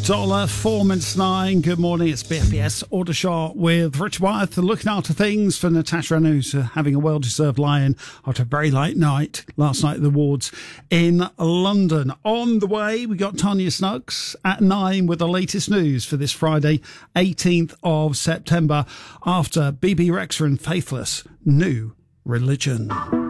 $4:09. Good morning, it's BFBS Aldershot with Richard Wyeth looking after things for Natasha Renner, who's having a well-deserved lie-in after a very late night last night at the awards in London. On the way, we got Tanya Snuggs at 9 with the latest news for this Friday, 18th of September, after BB Rexha and Faithless, New Religion.